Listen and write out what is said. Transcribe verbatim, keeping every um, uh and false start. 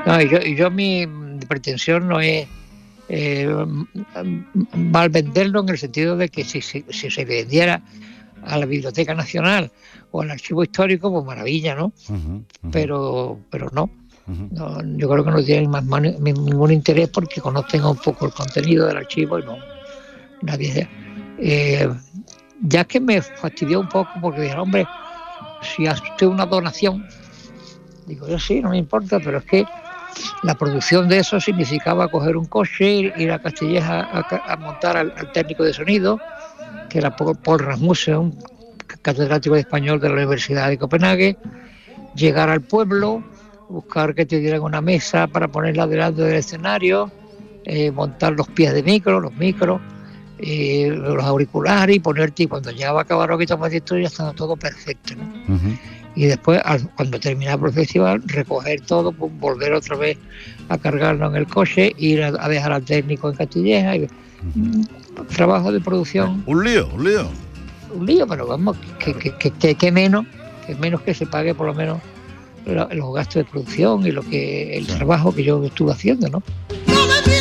No, y yo, y yo mi pretensión no es eh, mal venderlo en el sentido de que si, si, si se vendiera a la Biblioteca Nacional o al Archivo Histórico, pues maravilla, ¿no? Uh-huh, uh-huh. Pero, pero no. Uh-huh. no. Yo creo que no tienen más mani- ningún interés porque conocen un poco el contenido del archivo y no, nadie. Eh, ya que me fastidió un poco porque dije, hombre, si hace usted una donación, digo yo sí, no me importa, pero es que la producción de eso significaba coger un coche, ir a Castilleja a, a montar al, al técnico de sonido, que era Paul Rasmussen, catedrático de español de la Universidad de Copenhague, llegar al pueblo, buscar que te dieran una mesa para ponerla delante del escenario, eh, montar los pies de micro, los micros, eh, los auriculares y ponerte, y cuando ya va a acabar lo que tomas de historia, ya estaba todo perfecto, ¿no? Uh-huh. Y después, al, cuando terminaba el festival, recoger todo, pues, volver otra vez a cargarlo en el coche, ir a, a dejar al técnico en Castilleja. Y, uh-huh. Trabajo de producción. Un lío, un lío. Un lío, pero vamos, que, que, que, que, que menos, que menos que se pague por lo menos lo, los gastos de producción y lo que el sí. trabajo que yo estuve haciendo, ¿no?